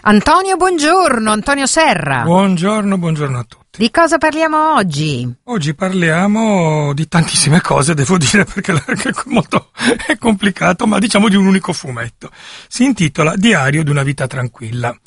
Antonio, buongiorno, Antonio Serra. Buongiorno a tutti. Di cosa parliamo oggi? Oggi parliamo di tantissime cose, devo dire, perché è complicato, ma diciamo di un unico fumetto. Si intitola Diario di una vita tranquilla.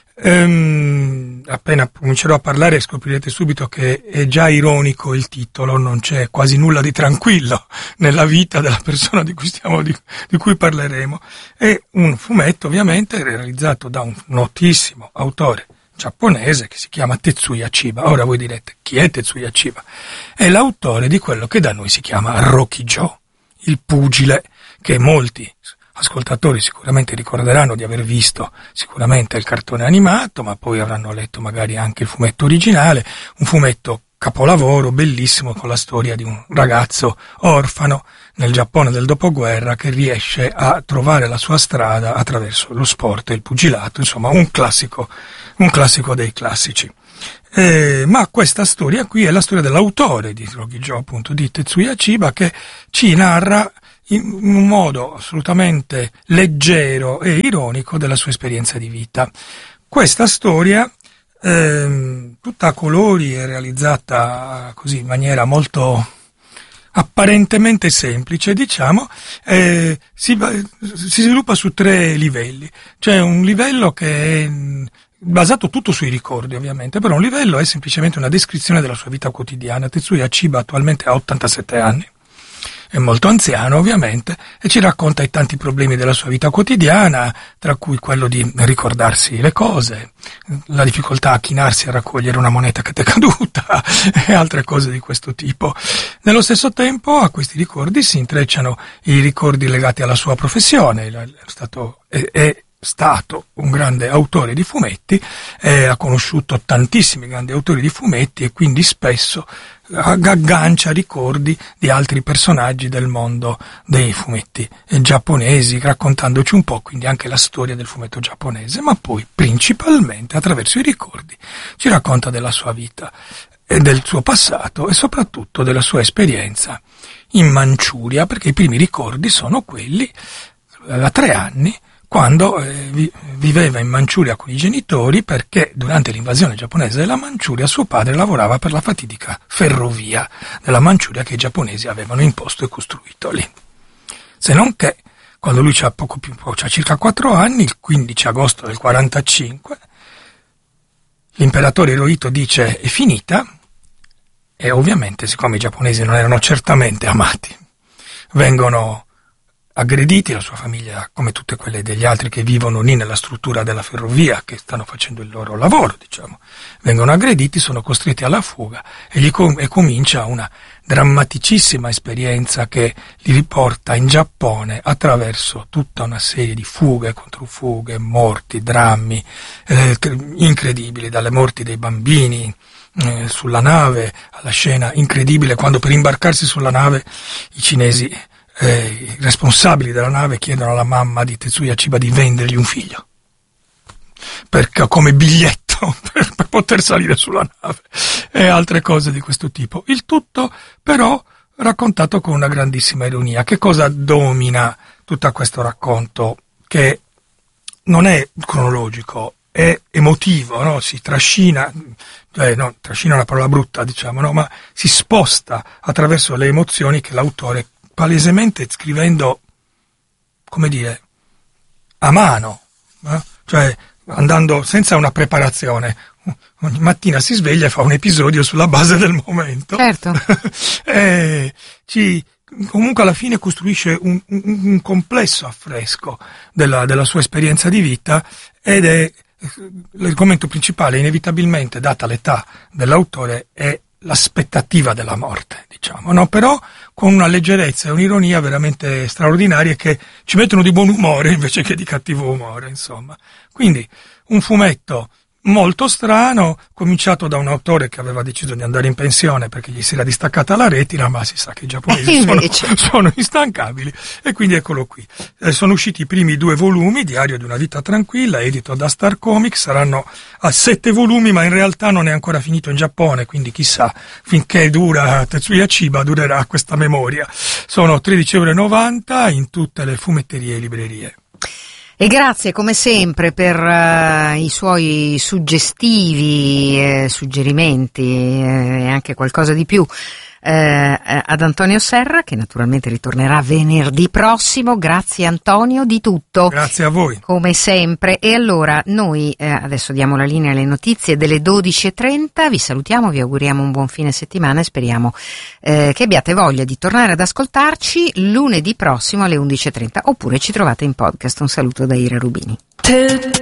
Appena comincerò a parlare scoprirete subito che è già ironico il titolo, non c'è quasi nulla di tranquillo nella vita della persona di cui parleremo. È un fumetto ovviamente realizzato da un notissimo autore giapponese che si chiama Tetsuya Chiba. Ora voi direte, chi è Tetsuya Chiba? È l'autore di quello che da noi si chiama Rokijo, il pugile, che molti ascoltatori sicuramente ricorderanno di aver visto sicuramente il cartone animato, ma poi avranno letto magari anche il fumetto originale, un fumetto capolavoro bellissimo con la storia di un ragazzo orfano nel Giappone del dopoguerra che riesce a trovare la sua strada attraverso lo sport e il pugilato, insomma un classico dei classici. Ma questa storia qui è la storia dell'autore di Rokijo, appunto di Tetsuya Chiba, che ci narra in un modo assolutamente leggero e ironico della sua esperienza di vita. Questa storia, tutta a colori e realizzata così in maniera molto apparentemente semplice, diciamo, si sviluppa su 3 livelli. C'è un livello che è basato tutto sui ricordi, ovviamente, però un livello è semplicemente una descrizione della sua vita quotidiana. Tetsuya Chiba attualmente ha 87 anni. È molto anziano ovviamente e ci racconta i tanti problemi della sua vita quotidiana, tra cui quello di ricordarsi le cose, la difficoltà a chinarsi a raccogliere una moneta che ti è caduta e altre cose di questo tipo. Nello stesso tempo a questi ricordi si intrecciano i ricordi legati alla sua professione. È stato un grande autore di fumetti, ha conosciuto tantissimi grandi autori di fumetti e quindi spesso aggancia ricordi di altri personaggi del mondo dei fumetti giapponesi, raccontandoci un po' quindi anche la storia del fumetto giapponese, ma poi principalmente attraverso i ricordi ci racconta della sua vita e del suo passato e soprattutto della sua esperienza in Manciuria, perché i primi ricordi sono quelli da 3 anni, quando viveva in Manciuria con i genitori, perché durante l'invasione giapponese della Manciuria suo padre lavorava per la fatidica ferrovia della Manciuria che i giapponesi avevano imposto e costruito lì. Se non che, quando lui c'ha circa 4 anni, il 15 agosto del 45, l'imperatore Hirohito dice è finita, e ovviamente, siccome i giapponesi non erano certamente amati, vengono aggrediti, la sua famiglia, come tutte quelle degli altri che vivono lì nella struttura della ferrovia, che stanno facendo il loro lavoro, diciamo, vengono aggrediti, sono costretti alla fuga e comincia una drammaticissima esperienza che li riporta in Giappone attraverso tutta una serie di fughe, controfughe, morti, drammi incredibili, dalle morti dei bambini sulla nave alla scena incredibile quando per imbarcarsi sulla nave i cinesi, i responsabili della nave, chiedono alla mamma di Tetsuya Chiba di vendergli un figlio come biglietto per poter salire sulla nave e altre cose di questo tipo. Il tutto però raccontato con una grandissima ironia. Che cosa domina tutto questo racconto, che non è cronologico, è emotivo, no? Si trascina, trascina è una parola brutta, diciamo, no? Ma si sposta attraverso le emozioni che l'autore palesemente scrivendo, come dire, a mano, cioè andando senza una preparazione. Ogni mattina si sveglia e fa un episodio sulla base del momento. Certo. Comunque alla fine costruisce un complesso affresco della sua esperienza di vita, ed è l'argomento principale, inevitabilmente, data l'età dell'autore, è l'aspettativa della morte, diciamo, no? Però con una leggerezza e un'ironia veramente straordinarie che ci mettono di buon umore invece che di cattivo umore, insomma. Quindi un fumetto molto strano, cominciato da un autore che aveva deciso di andare in pensione perché gli si era distaccata la retina, ma si sa che i giapponesi sono instancabili, e quindi eccolo qui. Sono usciti i primi 2 volumi, Diario di una vita tranquilla, edito da Star Comics, saranno a 7 volumi, ma in realtà non è ancora finito in Giappone, quindi chissà, finché dura Tetsuya Chiba durerà questa memoria. Sono 13,90 € in tutte le fumetterie e librerie. E grazie come sempre per i suoi suggestivi suggerimenti e anche qualcosa di più ad Antonio Serra, che naturalmente ritornerà venerdì prossimo. Grazie Antonio di tutto. Grazie a voi. Come sempre. E allora noi adesso diamo la linea alle notizie delle 12.30, vi salutiamo, vi auguriamo un buon fine settimana e speriamo che abbiate voglia di tornare ad ascoltarci lunedì prossimo alle 11.30 oppure ci trovate in podcast. Un saluto da Ira Rubini.